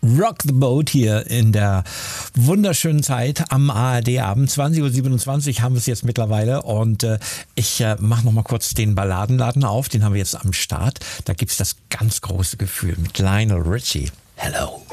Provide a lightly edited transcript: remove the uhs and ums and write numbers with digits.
Rock the Boat hier in der wunderschönen Zeit am ARD-Abend. 20.27 Uhr haben wir es jetzt mittlerweile und ich mache nochmal kurz den Balladenladen auf. Den haben wir jetzt am Start. Da gibt es das ganz große Gefühl mit Lionel Richie. Hello.